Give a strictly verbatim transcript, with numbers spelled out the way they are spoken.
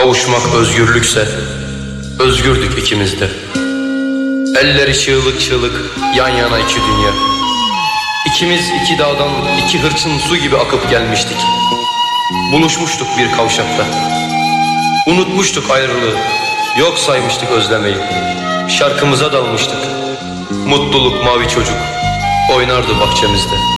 Kavuşmak özgürlükse özgürdük ikimiz de. Elleri çığlık çığlık yan yana iki dünya. İkimiz iki dağdan iki hırçın su gibi akıp gelmiştik. Buluşmuştuk bir kavşakta. Unutmuştuk ayrılığı, yok saymıştık özlemeyi. Şarkımıza dalmıştık. Mutluluk mavi çocuk oynardı bahçemizde.